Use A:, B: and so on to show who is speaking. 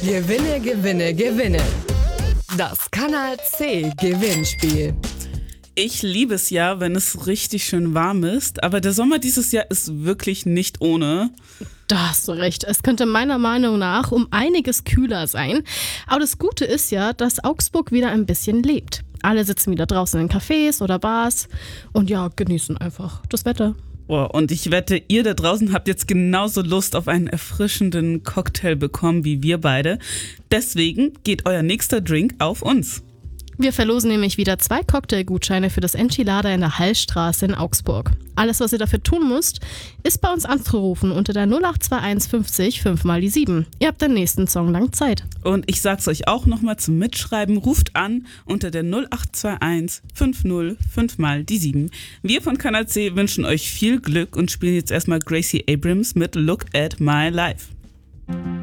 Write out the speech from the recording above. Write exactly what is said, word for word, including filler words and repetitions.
A: Gewinne, gewinne, gewinne. Das Kanal C Gewinnspiel.
B: Ich liebe es ja, wenn es richtig schön warm ist, aber der Sommer dieses Jahr ist wirklich nicht ohne.
C: Da hast du recht. Es könnte meiner Meinung nach um einiges kühler sein. Aber das Gute ist ja, dass Augsburg wieder ein bisschen lebt. Alle sitzen wieder draußen in Cafés oder Bars und ja, genießen einfach das Wetter.
B: Oh, und ich wette, ihr da draußen habt jetzt genauso Lust auf einen erfrischenden Cocktail bekommen wie wir beide. Deswegen geht euer nächster Drink auf uns.
C: Wir verlosen nämlich wieder zwei Cocktailgutscheine für das Enchilada in der Hallstraße in Augsburg. Alles, was ihr dafür tun müsst, ist bei uns anzurufen unter der null acht zwei eins fünfzig fünf mal die sieben. Ihr habt den nächsten Song lang Zeit.
B: Und ich sag's euch auch nochmal zum Mitschreiben, ruft an unter der null acht zwei eins fünf null fünf mal die sieben. Wir von Kanal C wünschen euch viel Glück und spielen jetzt erstmal Gracie Abrams mit Look at My Life.